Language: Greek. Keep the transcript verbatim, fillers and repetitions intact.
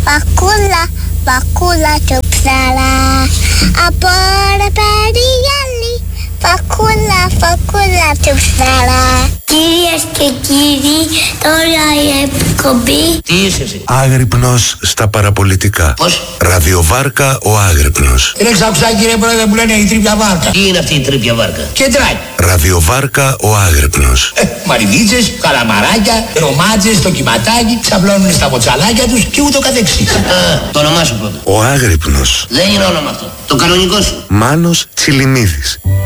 Φακούλα, φακούλα του ψαρά. Από ρε περιγέλη. Φακούλα, φακούλα του ψαρά. Κυρίες και κύριοι, τώρα η εκπομπή. Τι είσαι εσύ? Άγρυπνος στα παραπολιτικά. Πώς? Ραδιοβάρκα ο Άγρυπνος. Είναι ξακουσά κύριε πρόεδρε που λένε η τρίπια βάρκα. Τι είναι αυτή η τρίπια βάρκα? Κεντράκι. Ραδιοβάρκα ο Άγρυπνος. Ε, μαριδίτσες, καλαμαράκια, ρομάτζες, το κυματάκι, ξαπλώνουν στα μοτσαλάκια τους και ούτω καθεξής. Α, το όνομά σου πρώτα. Ο Άγρυπνος. Δεν είναι όνομα αυτό. Το κανονικό σου. Μάνος Τσιλιμίδης.